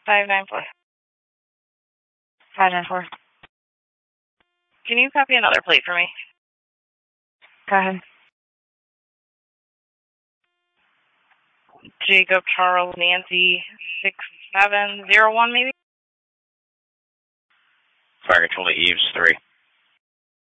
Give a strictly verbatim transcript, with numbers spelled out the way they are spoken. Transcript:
Five nine four. Five nine four. Can you copy another plate for me? Go ahead. Jacob Charles Nancy six seven zero one maybe. Fire Control to Eves three.